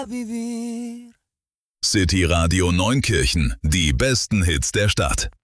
vivir. City Radio Neunkirchen, die besten Hits der Stadt.